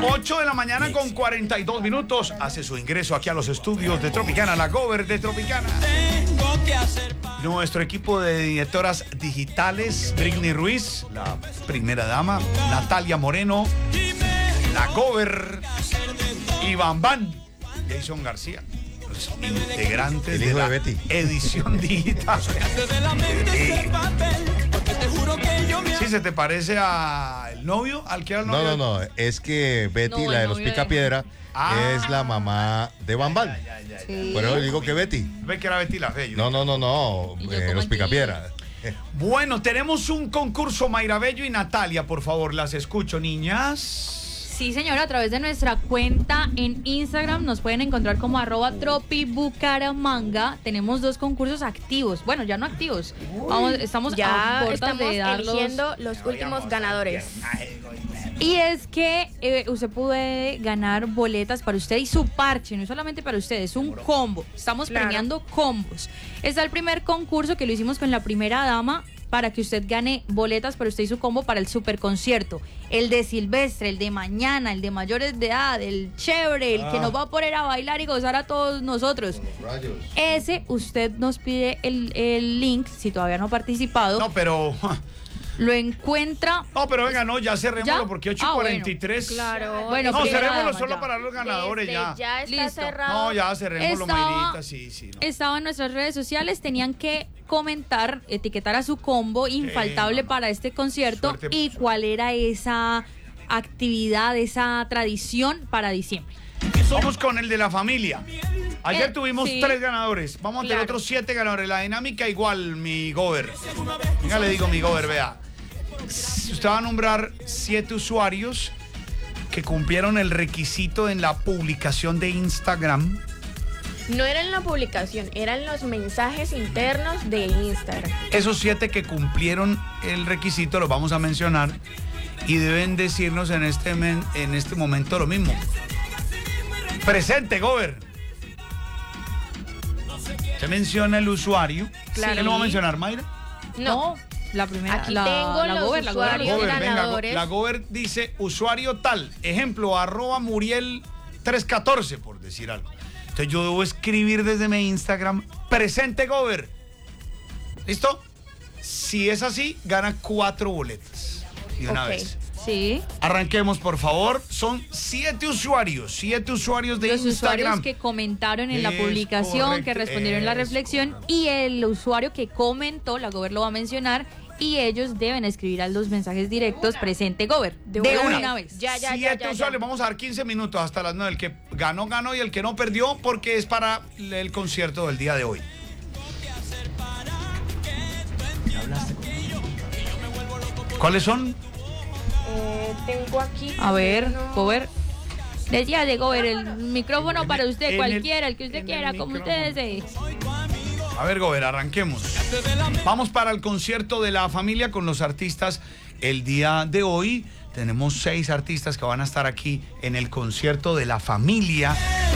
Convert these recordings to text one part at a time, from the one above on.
8 de la mañana con 42 minutos. Hace su ingreso aquí a los estudios de Tropicana, la Gober de Tropicana. Nuestro equipo de directoras digitales, Britney Ruiz, la primera dama, Natalia Moreno, la Gober, y Bambán, Jason García, los integrantes el hijo de la de Betty. edición digital. ¿Sí se te parece al novio? ¿Al que era el novio? No, es que Betty, No, la de el los novio Picapiedra, es la mamá de Bambán. Sí. Por eso le digo que Betty. Ve que era Betty la Fe. No, ¿Y yo cómo los Picapiedra. Bueno, tenemos un concurso, Mayra Bello y Natalia, por favor, las escucho, niñas. Sí, señora, a través de nuestra cuenta en Instagram nos pueden encontrar como @tropibucaramanga. Tenemos 2 concursos activos. Bueno, ya no activos. Estamos Ya a puertas estamos de darlos. eligiendo los últimos ganadores. Y es que usted puede ganar boletas para usted y su parche, no solamente para usted, es un combo. Estamos premiando combos. Está el primer concurso que lo hicimos con la primera dama para que usted gane boletas para usted y su combo para el super concierto. El de Silvestre, el de mañana, el de mayores de edad, el chévere, el que nos va a poner a bailar y gozar a todos nosotros. Ese usted nos pide el link, si todavía no ha participado. No, pero... Lo encuentra. No, pero venga, no, ya cerrémoslo ¿Ya? porque 8:43. Bueno. Claro. Bueno, No, primera cerrémoslo dama, solo ya. para los ganadores ya. Ya está Listo. cerrado. No, ya cerrémoslo, Mayrita, sí. No. Estaba en nuestras redes sociales, tenían que comentar, etiquetar a su combo infaltable para este concierto Suerte. y cuál era esa actividad, esa tradición para diciembre. Vamos con el de la familia. Ayer tuvimos sí. 3 ganadores. Vamos a tener Claro. otros 7 ganadores. La dinámica igual, mi Gober. Venga, le digo, mi Gober, vea. Usted va a nombrar 7 usuarios que cumplieron el requisito en la publicación de Instagram. No era en la publicación, eran los mensajes internos de Instagram. Esos 7 que cumplieron el requisito los vamos a mencionar y deben decirnos en este momento lo mismo. Presente, Gober. Se menciona el usuario. Claro. ¿Qué lo va a mencionar, Mayra? No, la primera. Aquí tengo los Gober, usuarios. Gober, venga, ganadores. la Gober dice usuario tal, ejemplo, @Muriel314, por decir algo. Entonces yo debo escribir desde mi Instagram, presente Gober. ¿Listo? Si es así, gana 4 boletas. Y una Ok. vez. Sí. Arranquemos, por favor. Son 7 usuarios de Los usuarios Instagram. que comentaron en la Es publicación, correcto, que respondieron en la es reflexión, y el usuario que comentó, la Gober lo va a mencionar, y ellos deben escribir a los mensajes directos presente Gober. De una vez. Ya. 7 usuarios, vamos a dar 15 minutos hasta las 9. El que ganó, ganó, y el que no perdió, porque es para el concierto del día de hoy. ¿Cuáles son? Tengo aquí. A ver, uno. Gober. Decía de Gober, el micrófono para usted, en cualquiera, el que usted en quiera, el como micrófono. usted desee. A ver, Gober, arranquemos. Vamos para el concierto de la familia con los artistas el día de hoy. Tenemos 6 artistas que van a estar aquí en el concierto de la familia.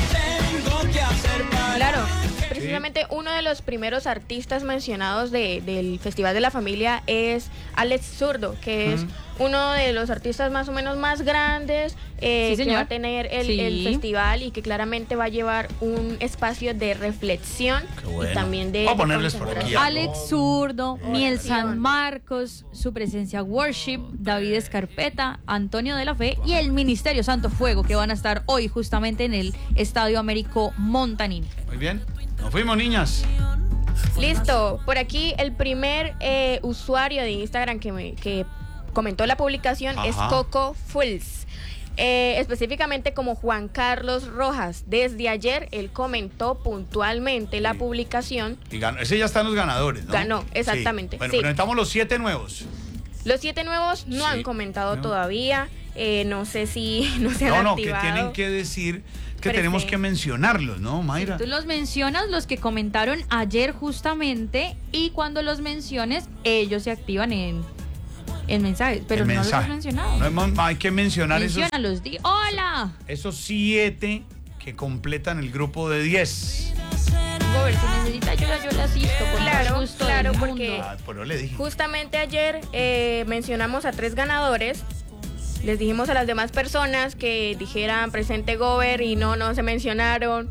Claro, precisamente uno de los primeros artistas mencionados del Festival de la Familia es Alex Zurdo, que es uno de los artistas más o menos más grandes que señor. va a tener el Sí. festival y que claramente va a llevar un espacio de reflexión Qué bueno. y también de Vamos a ponerles por aquí. concentración. Alex Zurdo, Miel San Marcos, su presencia Worship, David Escarpeta, Antonio de la Fe y el Ministerio Santo Fuego, que van a estar hoy justamente en el Estadio Américo Montanini. Muy bien. Nos fuimos, niñas. Listo, por aquí el primer usuario de Instagram que comentó la publicación es Ajá. Coco Fulls. Específicamente como Juan Carlos Rojas. Desde ayer él comentó puntualmente la publicación. Y ganó. Ese ya están los ganadores, ¿no? Ganó, exactamente, Sí. Bueno, sí. pero necesitamos los 7 nuevos. Los 7 nuevos no Sí, han comentado no. todavía. No sé si no se han No, que activado. tienen que decir que Presente. tenemos que mencionarlos, ¿no, Mayra? Tú los mencionas, los que comentaron ayer justamente, y cuando los menciones, ellos se activan en mensajes, pero El no mensaje. los has mencionado. No, hay que mencionar Menciónalos, di hola. esos 7 que completan el grupo de 10. Gober, si necesita ayuda, yo le asisto. Con Claro, todo gusto claro, del porque- mundo. Ah, pero le dije. Justamente ayer mencionamos a 3 ganadores les dijimos a las demás personas que dijeran presente Gober y no se mencionaron.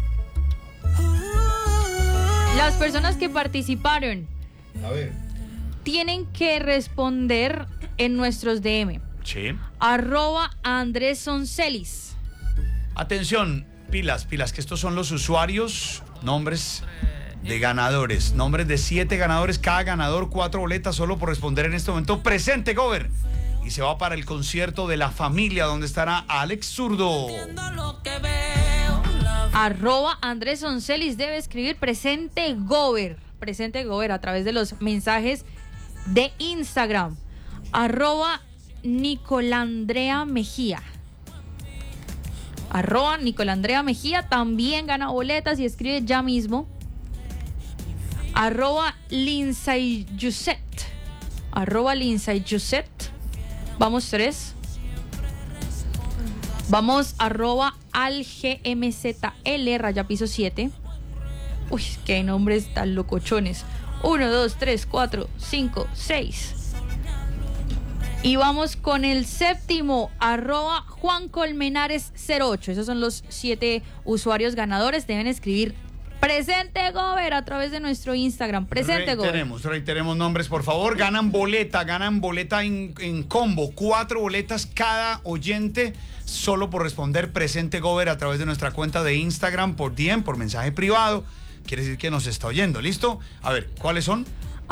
Las personas que participaron A ver. tienen que responder en nuestros DM. Sí. @AndrésSoncelis. Atención, pilas, que estos son los usuarios, nombres de ganadores, nombres de 7 ganadores, cada ganador 4 boletas solo por responder en este momento. Presente Gober. Y se va para el concierto de La Familia, donde estará Alex Zurdo. @AndrésSoncelis debe escribir presente Gober a través de los mensajes de Instagram. @Nicolandrea Mejía. @Nicolandrea Mejía también gana boletas y escribe ya mismo. @Lindsay Yuset. @Lindsay Yuset. Vamos 3. Vamos @AlGMZL rayapiso 7. Uy, qué nombres tan locochones. 1, 2, 3, 4, 5, 6. Y vamos con el séptimo, @JuanColmenares08. Esos son los 7 usuarios ganadores. Deben escribir presente Gober a través de nuestro Instagram. Presente Gober. Reiteremos nombres, por favor. Ganan boleta en combo. 4 boletas cada oyente, solo por responder presente Gober a través de nuestra cuenta de Instagram, por DM, por mensaje privado. Quiere decir que nos está oyendo. ¿Listo? A ver, ¿cuáles son?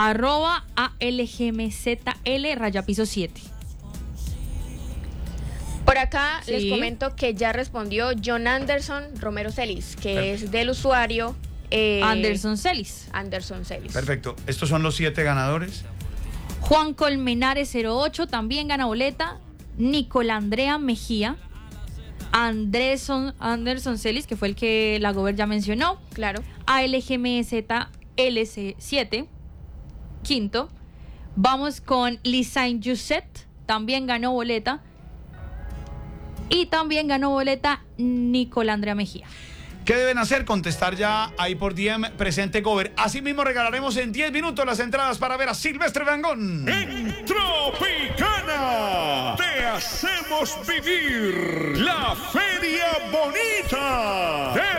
@ALGMZL rayapiso 7. Por acá Sí. les comento que ya respondió John Anderson Romero Celis, que es del usuario Anderson Celis. Anderson Celis. Perfecto. Estos son los 7 ganadores. Juan Colmenares 08 también gana boleta. Nicolandrea Mejía. Anderson Celis, que fue el que la Gober ya mencionó. Claro. ALGMZLC7. Quinto. Vamos con Lisain Yuset. También ganó boleta. Y también ganó boleta Nicolandrea Mejía. ¿Qué deben hacer? Contestar ya ahí por DM presente Gober. Asimismo regalaremos en 10 minutos las entradas para ver a Silvestre Dangond. En Tropicana te hacemos vivir la feria bonita de